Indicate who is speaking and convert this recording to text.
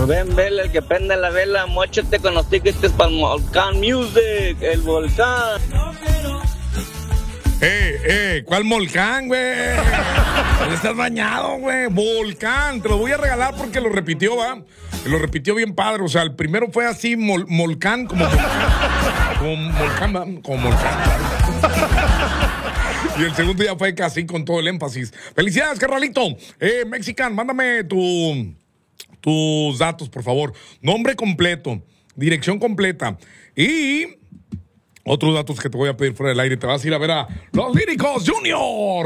Speaker 1: Rubén Vela, el que prende la vela, móchate con los tickets para el Volcán Music, el volcán.
Speaker 2: ¿Cuál volcán, güey? Estás bañado, güey. Volcán, te lo voy a regalar porque lo repitió, ¿va? Lo repitió bien padre. O sea, el primero fue así, volcán, como volcán, ¿va? Como volcán. Y el segundo ya fue casi con todo el énfasis. ¡Felicidades, carnalito! Mexican, mándame tus datos, por favor. Nombre completo, dirección completa y otros datos que te voy a pedir fuera del aire. Te vas a ir a ver a Los Líricos Junior.